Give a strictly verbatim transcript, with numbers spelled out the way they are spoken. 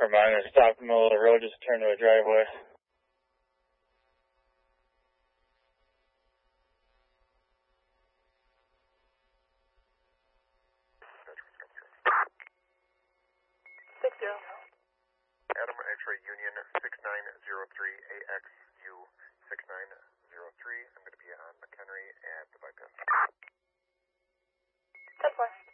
Reminder, stop in the middle of the road, just turn to a driveway. Six zero. Adam X-ray Union six nine zero three A X U six nine zero three. I'm going to be on McHenry at the bypass. ten four.